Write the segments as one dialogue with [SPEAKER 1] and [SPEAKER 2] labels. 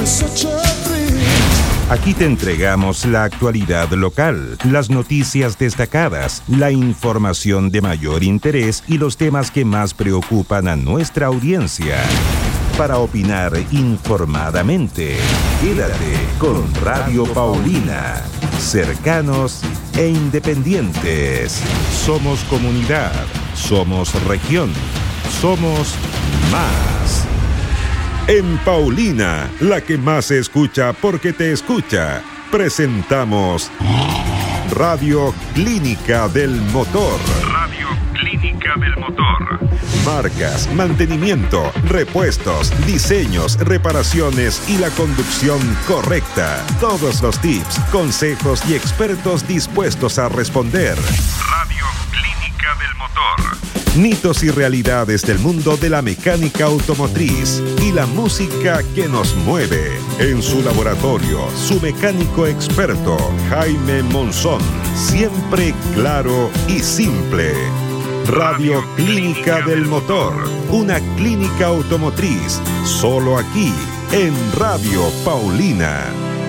[SPEAKER 1] Aquí te entregamos la actualidad local, las noticias destacadas, la información de mayor interés y los temas que más preocupan a nuestra audiencia. Para opinar informadamente, quédate con Radio Paulina. Cercanos e independientes. Somos comunidad, somos región, somos más. En Paulina, la que más se escucha porque te escucha, presentamos Radio Clínica del Motor. Radio Clínica del Motor. Marcas, mantenimiento, repuestos, diseños, reparaciones y la conducción correcta. Todos los tips, consejos y expertos dispuestos a responder. Radio Clínica del Motor. Mitos y realidades del mundo de la mecánica automotriz y la música que nos mueve. En su laboratorio, su mecánico experto, Jaime Monzón. Siempre claro y simple. Radio Clínica del Motor. Una clínica automotriz. Solo aquí, en Radio Paulina.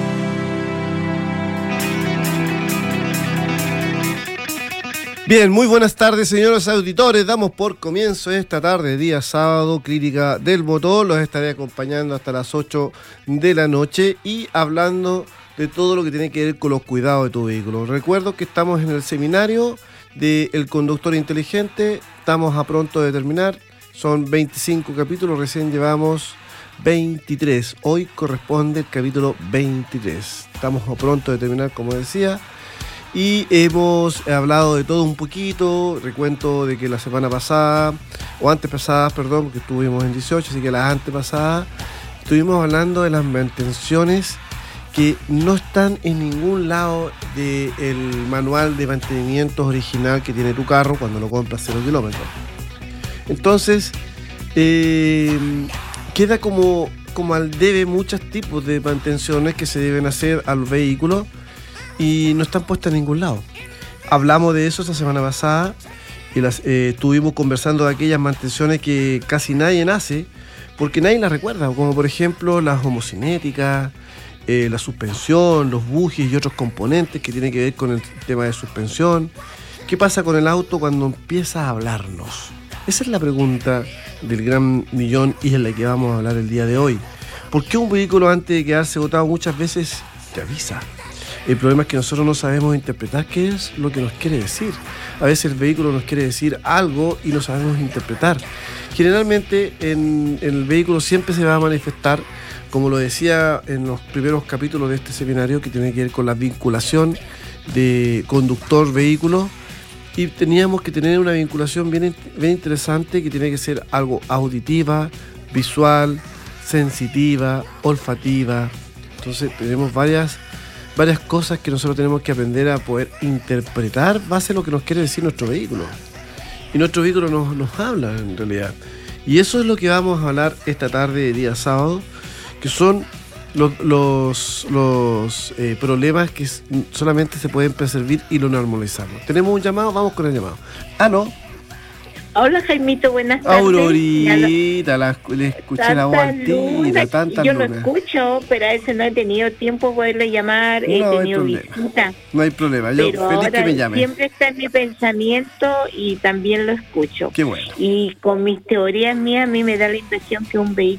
[SPEAKER 2] Bien, muy buenas tardes, señores auditores. Damos por comienzo esta tarde, día sábado, Clínica del Motor. Los estaré acompañando hasta las 8 de la noche y hablando de todo lo que tiene que ver con los cuidados de tu vehículo. Recuerdo que estamos en el seminario del conductor inteligente. Estamos a pronto de terminar. Son 25 capítulos, recién llevamos 23. Hoy corresponde el capítulo 23. Estamos a pronto de terminar, como decía. Y hemos hablado de todo un poquito. Recuento de que la semana pasada, o antepasadas, perdón, porque estuvimos en 18, así que las antepasadas, estuvimos hablando de las mantenciones que no están en ningún lado del manual de mantenimiento original que tiene tu carro cuando lo compras 0 kilómetros. Entonces, queda como al debe muchos tipos de mantenciones que se deben hacer al vehículo y no están puestas en ningún lado. Hablamos de eso esta semana pasada y estuvimos conversando de aquellas mantenciones que casi nadie hace porque nadie las recuerda, como por ejemplo las homocinéticas, la suspensión, los bujes y otros componentes que tienen que ver con el tema de suspensión. ¿Qué pasa con el auto cuando empieza a hablarnos? Esa es la pregunta del gran millón y es la que vamos a hablar el día de hoy. ¿Por qué un vehículo antes de quedarse botado muchas veces te avisa? El problema es que nosotros no sabemos interpretar qué es lo que nos quiere decir. A veces el vehículo nos quiere decir algo y no sabemos interpretar. Generalmente en el vehículo siempre se va a manifestar, como lo decía en los primeros capítulos de este seminario, que tiene que ver con la vinculación de conductor-vehículo, y teníamos que tener una vinculación bien interesante que tiene que ser algo auditiva, visual, sensitiva, olfativa. Entonces tenemos varias cosas que nosotros tenemos que aprender a poder interpretar base a lo que nos quiere decir nuestro vehículo. Y nuestro vehículo nos habla en realidad. Y eso es lo que vamos a hablar esta tarde de día sábado, que son los problemas que solamente se pueden preservar y lo normalizamos. Tenemos un llamado, vamos con el llamado. No.
[SPEAKER 3] Hola Jaimito, buenas tardes.
[SPEAKER 2] Aurorita, le escuché la voz antiguita, tanta
[SPEAKER 3] yo
[SPEAKER 2] luna.
[SPEAKER 3] lo escucho, pero a veces no he tenido tiempo de poderle llamar, he tenido visita.
[SPEAKER 2] No hay problema, yo
[SPEAKER 3] pero
[SPEAKER 2] feliz que me llame.
[SPEAKER 3] Siempre está en mi pensamiento y también lo escucho.
[SPEAKER 2] Qué bueno.
[SPEAKER 3] Y con mis teorías mías, a mí me da la impresión que un vehículo